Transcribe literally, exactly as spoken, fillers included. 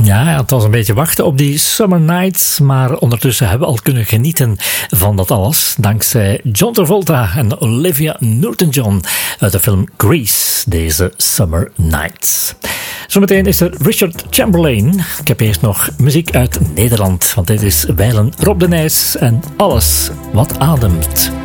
Ja, het was een beetje wachten op die Summer Nights, maar ondertussen hebben we al kunnen genieten van dat alles dankzij John Travolta en Olivia Newton-John uit de film Grease, deze Summer Nights. Zometeen is er Richard Chamberlain. Ik heb eerst nog muziek uit Nederland, want dit is wijlen Rob de Nijs en Alles wat ademt.